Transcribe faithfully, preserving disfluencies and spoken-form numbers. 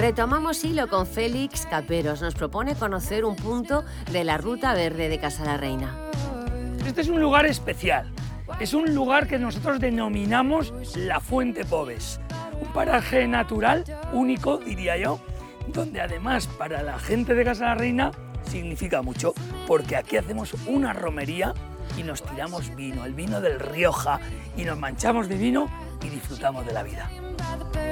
Retomamos hilo con Félix Caperos. Nos propone conocer un punto de la Ruta Verde de Casa la Reina. Este es un lugar especial. Es un lugar que nosotros denominamos la Fuente Pobes. Un paraje natural único, diría yo, donde además para la gente de Casa la Reina significa mucho, porque aquí hacemos una romería y nos tiramos vino, el vino del Rioja, y nos manchamos de vino y disfrutamos de la vida.